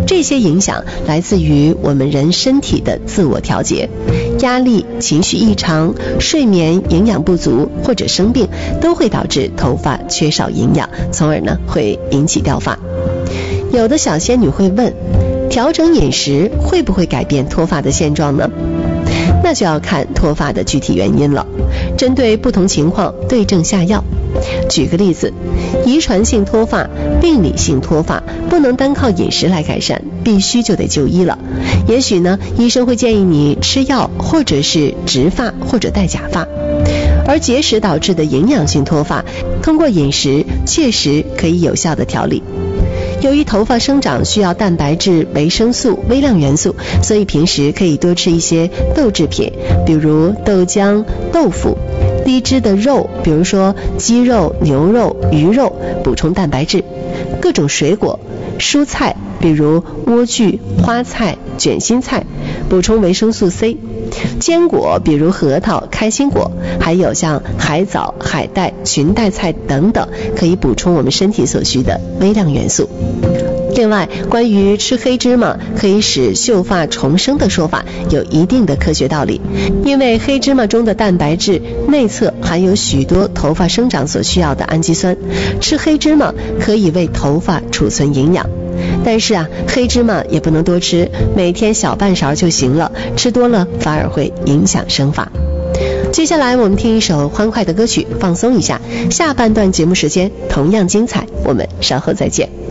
这些影响来自于我们人身体的自我调节，压力、情绪异常、睡眠、营养不足或者生病都会导致头发缺少营养，从而呢会引起掉发。有的小仙女会问，调整饮食会不会改变脱发的现状呢？那就要看脱发的具体原因了，针对不同情况对症下药。举个例子，遗传性脱发、病理性脱发不能单靠饮食来改善，必须就得就医了。也许呢，医生会建议你吃药，或者是植发或者戴假发。而结石导致的营养性脱发，通过饮食确实可以有效的调理。由于头发生长需要蛋白质、维生素、微量元素，所以平时可以多吃一些豆制品，比如豆浆、豆腐；低脂的肉，比如说鸡肉、牛肉、鱼肉，补充蛋白质；各种水果、蔬菜，比如莴苣、花菜、卷心菜，补充维生素 C；坚果，比如核桃、开心果，还有像海藻、海带、裙带菜等等，可以补充我们身体所需的微量元素。另外，关于吃黑芝麻可以使秀发重生的说法有一定的科学道理，因为黑芝麻中的蛋白质内侧含有许多头发生长所需要的氨基酸，吃黑芝麻可以为头发储存营养。但是黑芝麻也不能多吃，每天小半勺就行了，吃多了反而会影响生发。接下来我们听一首欢快的歌曲放松一下，下半段节目时间同样精彩，我们稍后再见。